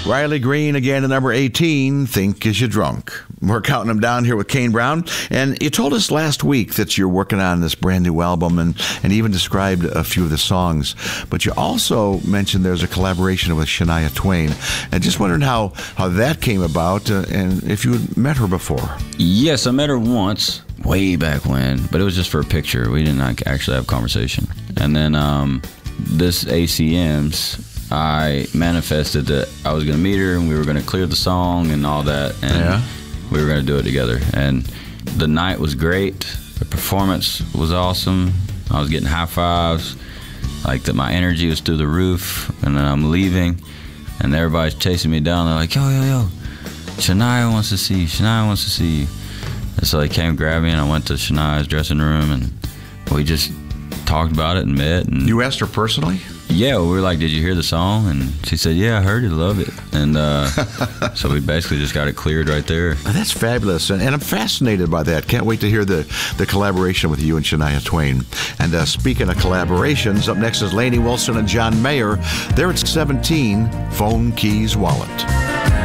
Riley Green again at number 18, Think Is You Drunk. We're counting them down here with Kane Brown. And you told us last week that you're working on this brand new album and even described a few of the songs. But you also mentioned there's a collaboration with Shania Twain. And just wondering how that came about and if you had met her before. Yes, I met her once, way back when, but it was just for a picture. We didn't actually have a conversation. And then this ACMs, I manifested that I was going to meet her and we were going to clear the song and all that, and we were going to do it together. And the night was great. The performance was awesome. I was getting high fives, like that. My energy was through the roof. And then I'm leaving, and everybody's chasing me down. They're like, yo, Shania wants to see you. Shania wants to see you. And so they came, grabbed me, and I went to Shania's dressing room, and we just talked about it and met. And you asked her personally? Yeah, we were like, did you hear the song? And she said, yeah, I heard it, love it. And so we basically just got it cleared right there. That's fabulous, and I'm fascinated by that. Can't wait to hear the collaboration with you and Shania Twain. And speaking of collaborations, up next is Lainey Wilson and John Mayer. They're at 17, Phone Keys Wallet.